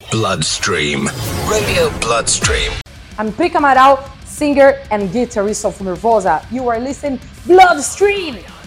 Bloodstream. Radio Bloodstream. I'm Pic Amaral, singer and guitarist of Nervosa. You are listening Bloodstream!